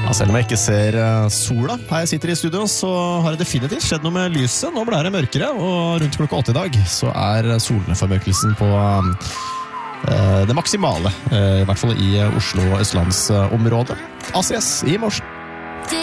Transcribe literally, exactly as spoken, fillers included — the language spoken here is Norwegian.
Ja, selv om jeg ikke ser sola her jeg sitter i studio, så har det definitivt skjedd noe med lyset. Nå ble det mørkere, og rundt klokka åtte i dag så er solformørkelsen på uh, det maksimale, uh, i hvert fall i Oslo-Østlandsområdet. A C S i morgen.